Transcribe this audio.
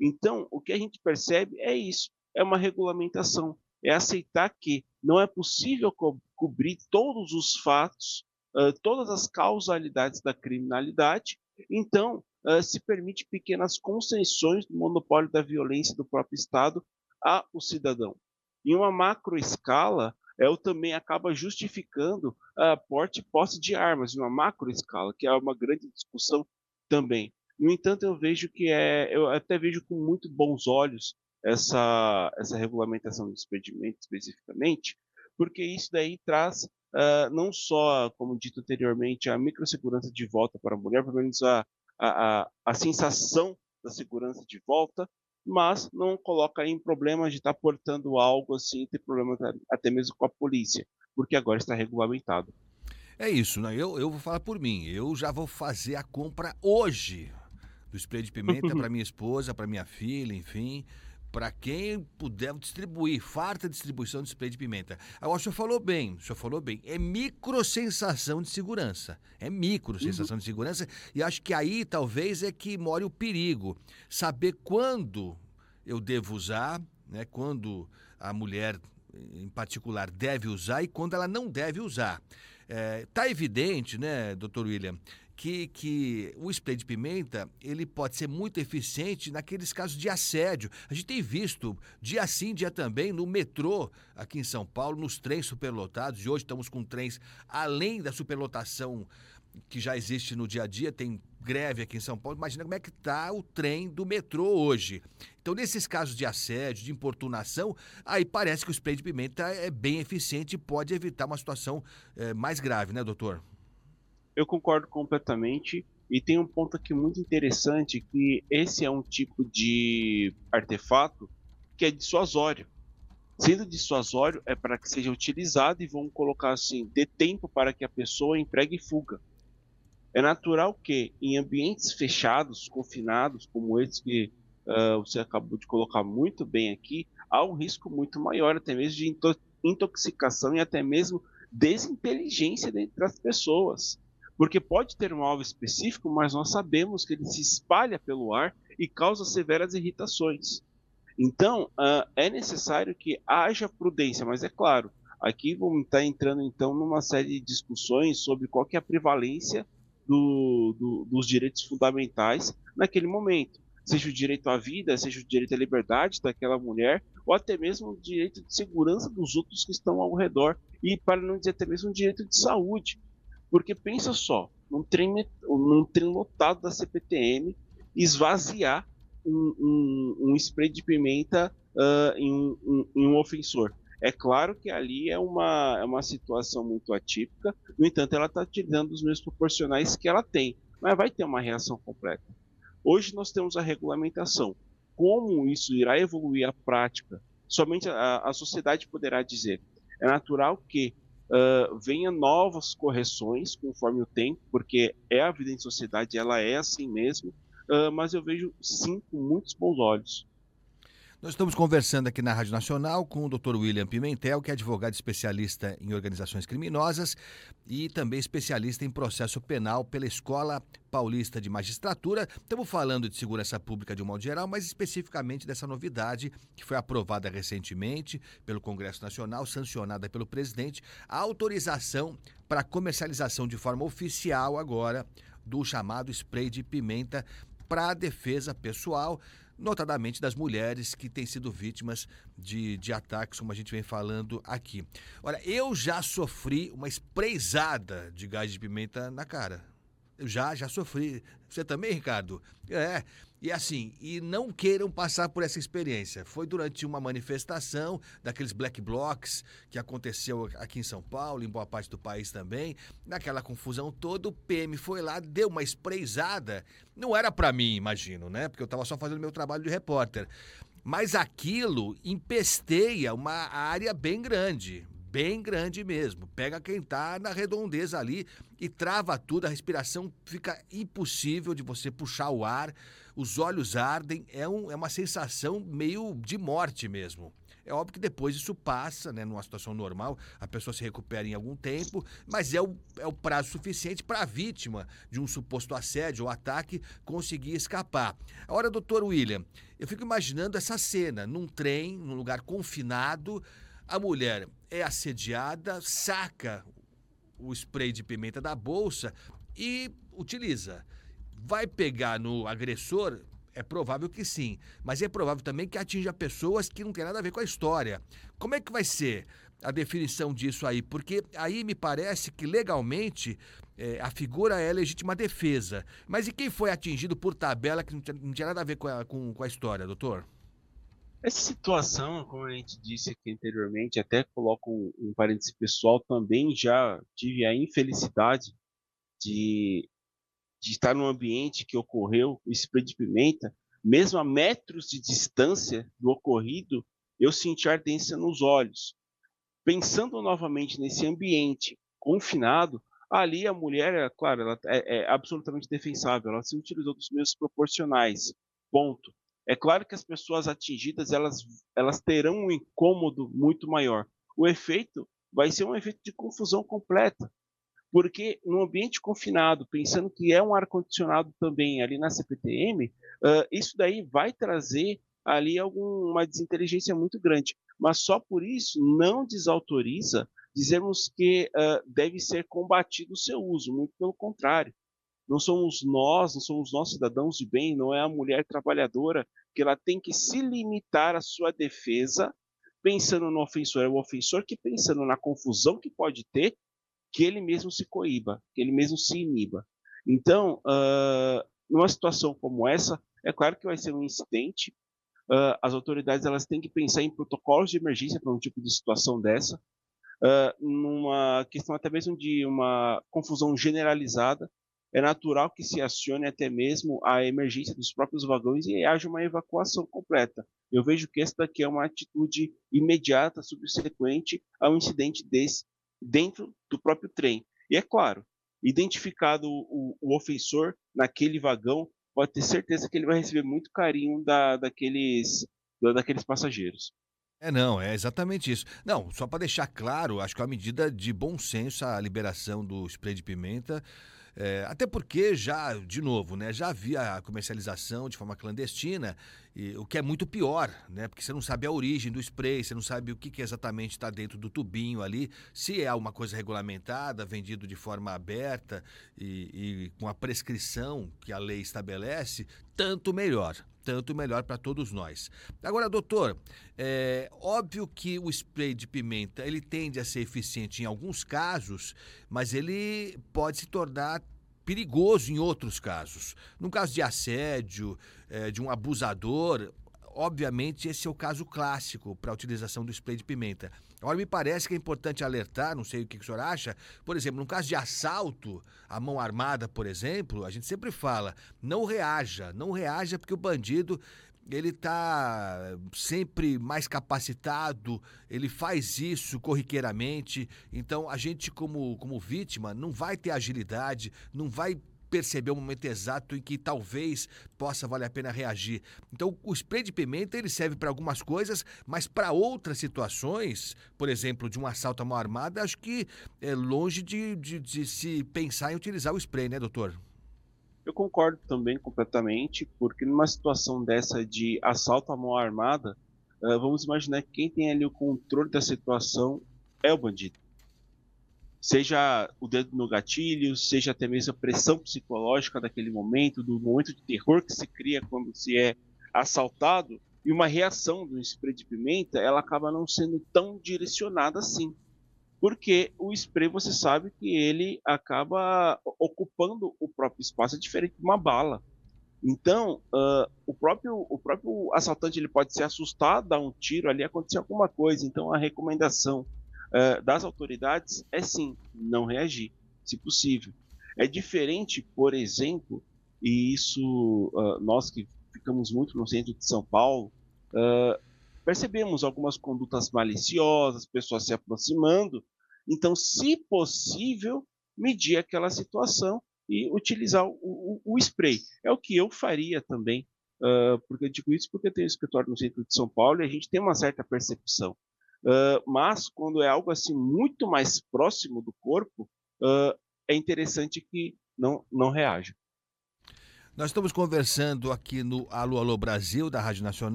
Então, o que a gente percebe é isso, é uma regulamentação, é aceitar que não é possível cobrir todos os fatos, todas as causalidades da criminalidade, então se permite pequenas concessões do monopólio da violência do próprio Estado ao cidadão. Em uma macro escala, eu também acaba justificando porte e posse de armas, em uma macro escala, que é uma grande discussão também. No entanto, eu até vejo com muito bons olhos essa regulamentação do expedimento especificamente, porque isso daí traz não só, como dito anteriormente, a microsegurança de volta para a mulher, pelo menos a sensação da segurança de volta, mas não coloca em problemas de estar portando algo assim, ter problemas até mesmo com a polícia, porque agora está regulamentado. É isso, né? Eu vou falar por mim. Eu já vou fazer a compra hoje do spray de pimenta para minha esposa, para minha filha, enfim, para quem puder distribuir, farta distribuição de spray de pimenta. Agora, o senhor falou bem, é micro sensação de segurança, é micro Uhum. sensação de segurança e acho que aí talvez é que mora o perigo, saber quando eu devo usar, né, quando a mulher em particular deve usar e quando ela não deve usar. Tá evidente, né, doutor William, que o spray de pimenta ele pode ser muito eficiente naqueles casos de assédio. A gente tem visto dia sim, dia também, no metrô aqui em São Paulo, nos trens superlotados, e hoje estamos com trens além da superlotação que já existe no dia a dia, tem greve aqui em São Paulo, imagina como é que está o trem do metrô hoje. Então, nesses casos de assédio, de importunação, aí parece que o spray de pimenta é bem eficiente e pode evitar uma situação mais grave, né, doutor? Eu concordo completamente e tem um ponto aqui muito interessante que esse é um tipo de artefato que é dissuasório. Sendo dissuasório, é para que seja utilizado e vamos colocar assim, dê tempo para que a pessoa empregue fuga. É natural que em ambientes fechados, confinados, como esse que você acabou de colocar muito bem aqui, há um risco muito maior, até mesmo de intoxicação e até mesmo desinteligência dentre as pessoas. Porque pode ter um alvo específico, mas nós sabemos que ele se espalha pelo ar e causa severas irritações. Então, é necessário que haja prudência, mas é claro, aqui vamos estar entrando então numa série de discussões sobre qual que é a prevalência dos direitos fundamentais naquele momento, seja o direito à vida, seja o direito à liberdade daquela mulher, ou até mesmo o direito de segurança dos outros que estão ao redor, e para não dizer até mesmo o direito de saúde, porque pensa só, num trem lotado da CPTM, esvaziar um spray de pimenta em um ofensor. É claro que ali é uma situação muito atípica, no entanto, ela está utilizando os meios proporcionais que ela tem, mas vai ter uma reação completa. Hoje nós temos a regulamentação. Como isso irá evoluir a prática? Somente a sociedade poderá dizer. É natural que venha novas correções conforme o tempo, porque é a vida em sociedade, ela é assim mesmo, mas eu vejo sim com muitos bons olhos. Nós estamos conversando aqui na Rádio Nacional com o Dr. William Pimentel, que é advogado especialista em organizações criminosas e também especialista em processo penal pela Escola Paulista de Magistratura. Estamos falando de segurança pública de um modo geral, mas especificamente dessa novidade que foi aprovada recentemente pelo Congresso Nacional, sancionada pelo presidente, a autorização para comercialização de forma oficial agora do chamado spray de pimenta para a defesa pessoal, notadamente das mulheres que têm sido vítimas de ataques, como a gente vem falando aqui. Olha, eu já sofri uma sprayzada de gás de pimenta na cara. Eu já sofri. Você também, Ricardo? E assim, e não queiram passar por essa experiência. Foi durante uma manifestação daqueles black blocs que aconteceu aqui em São Paulo, em boa parte do país também. Naquela confusão toda, o PM foi lá, deu uma sprayzada. Não era pra mim, imagino, né? Porque eu tava só fazendo meu trabalho de repórter. Mas aquilo empesteia uma área bem grande mesmo. Pega quem tá na redondeza ali e trava tudo, a respiração fica impossível de você puxar o ar, os olhos ardem, é uma sensação meio de morte mesmo. É óbvio que depois isso passa, né, numa situação normal, a pessoa se recupera em algum tempo, mas é o prazo suficiente para a vítima de um suposto assédio ou ataque conseguir escapar. Agora, doutor William, eu fico imaginando essa cena, num trem, num lugar confinado, a mulher é assediada, saca o spray de pimenta da bolsa e utiliza. Vai pegar no agressor? É provável que sim, mas é provável também que atinja pessoas que não tem nada a ver com a história. Como é que vai ser a definição disso aí? Porque aí me parece que legalmente a figura é legítima defesa. Mas e quem foi atingido por tabela que não tinha nada a ver com a história, doutor? Essa situação, como a gente disse aqui anteriormente, até coloco um parêntese pessoal, também já tive a infelicidade de, de estar num ambiente que ocorreu o spray de pimenta, mesmo a metros de distância do ocorrido, eu senti ardência nos olhos. Pensando novamente nesse ambiente confinado, ali a mulher, claro, ela é absolutamente defensável, ela se utilizou dos meios proporcionais, ponto. É claro que as pessoas atingidas, elas terão um incômodo muito maior. O efeito vai ser um efeito de confusão completa, porque no ambiente confinado, pensando que é um ar-condicionado também ali na CPTM, isso daí vai trazer ali alguma desinteligência muito grande. Mas só por isso não desautoriza dizermos que deve ser combatido o seu uso, muito pelo contrário. Não somos nós cidadãos de bem, não é a mulher trabalhadora que ela tem que se limitar à sua defesa pensando no ofensor, é o ofensor que pensando na confusão que pode ter, que ele mesmo se coíba, que ele mesmo se iniba. Então, numa situação como essa, é claro que vai ser um incidente. As autoridades elas têm que pensar em protocolos de emergência para um tipo de situação dessa, numa questão até mesmo de uma confusão generalizada. É natural que se acione até mesmo a emergência dos próprios vagões e haja uma evacuação completa. Eu vejo que essa daqui é uma atitude imediata, subsequente a um incidente desse dentro do próprio trem. E é claro, identificado o ofensor naquele vagão, pode ter certeza que ele vai receber muito carinho daqueles passageiros. Não, é exatamente isso. Não, só para deixar claro, acho que é uma medida de bom senso a liberação do spray de pimenta, até porque já, de novo, né, já havia a comercialização de forma clandestina, o que é muito pior, né, porque você não sabe a origem do spray, você não sabe o que exatamente está dentro do tubinho ali, se é uma coisa regulamentada, vendido de forma aberta e com a prescrição que a lei estabelece, tanto melhor para todos nós. Agora, doutor, é óbvio que o spray de pimenta ele tende a ser eficiente em alguns casos, mas ele pode se tornar perigoso em outros casos. No caso de assédio, de um abusador, obviamente esse é o caso clássico para a utilização do spray de pimenta. Agora, me parece que é importante alertar, não sei o que o senhor acha, por exemplo, no caso de assalto, a mão armada, por exemplo, a gente sempre fala, não reaja porque o bandido ele está sempre mais capacitado, ele faz isso corriqueiramente, então a gente como vítima não vai ter agilidade, não vai perceber o momento exato em que talvez possa valer a pena reagir. Então, o spray de pimenta ele serve para algumas coisas, mas para outras situações, por exemplo, de um assalto à mão armada, acho que é longe de se pensar em utilizar o spray, né, doutor? Eu concordo também completamente, porque numa situação dessa de assalto à mão armada, vamos imaginar que quem tem ali o controle da situação é o bandido. Seja o dedo no gatilho, seja até mesmo a pressão psicológica daquele momento, do momento de terror que se cria quando se é assaltado, e uma reação do spray de pimenta, ela acaba não sendo tão direcionada assim. Porque o spray você sabe que ele acaba ocupando o próprio espaço, é diferente de uma bala. Então, o próprio assaltante ele pode se assustar, dar um tiro ali, acontecer alguma coisa. Então, a recomendação das autoridades é sim, não reagir, se possível. É diferente, por exemplo, e isso nós que ficamos muito no centro de São Paulo, percebemos algumas condutas maliciosas, pessoas se aproximando. Então, se possível, medir aquela situação e utilizar o spray. É o que eu faria também. Porque eu digo isso porque eu tenho escritório no centro de São Paulo e a gente tem uma certa percepção. Mas quando é algo assim muito mais próximo do corpo, é interessante que não reaja. Nós estamos conversando aqui no Alô Alô Brasil, da Rádio Nacional.